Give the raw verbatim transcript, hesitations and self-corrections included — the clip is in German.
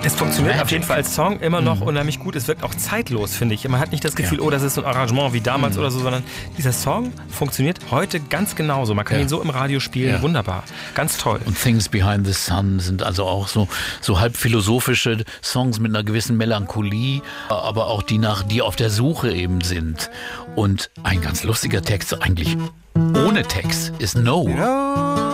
Es funktioniert auf jeden Fall als Song immer noch mhm. unheimlich gut. Es wirkt auch zeitlos, finde ich. Man hat nicht das Gefühl, ja. oh, das ist so ein Arrangement wie damals mhm. oder so, sondern dieser Song funktioniert heute ganz genauso. Man kann ja. ihn so im Radio spielen, ja. wunderbar. Ganz toll. Und Things Behind the Sun sind also auch so, so halb philosophische Songs mit einer gewissen Melancholie, aber auch die nach, die auf der Suche eben sind. Und ein ganz lustiger Text, eigentlich ohne Text, ist No.